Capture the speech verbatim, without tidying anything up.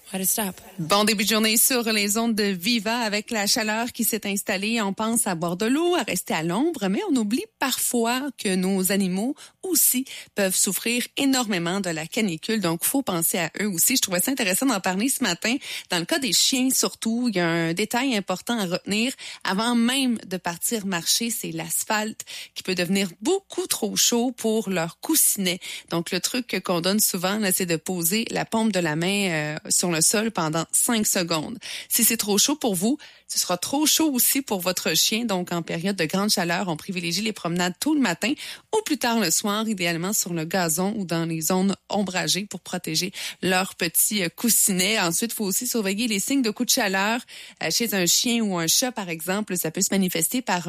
Why to stop? Bon début de journée sur les ondes de Viva avec la chaleur qui s'est installée. On pense à boire de l'eau, à rester à l'ombre, mais on oublie parfois que nos animaux aussi peuvent souffrir énormément de la canicule. Donc, faut penser à eux aussi. Je trouvais ça intéressant d'en parler ce matin. Dans le cas des chiens surtout, il y a un détail important à retenir. Avant même de partir marcher, c'est l'asphalte qui peut devenir beaucoup trop chaud pour leur coussinet. Donc, le truc qu'on donne souvent, là, c'est de poser la paume de la main euh, sur le sol pendant cinq secondes. Si c'est trop chaud pour vous, ce sera trop chaud aussi pour votre chien. Donc, en période de grande chaleur, on privilégie les promenades tôt le matin ou plus tard le soir, idéalement sur le gazon ou dans les zones ombragées pour protéger leurs petits coussinets. Ensuite, il faut aussi surveiller les signes de coups de chaleur. Chez un chien ou un chat, par exemple, ça peut se manifester par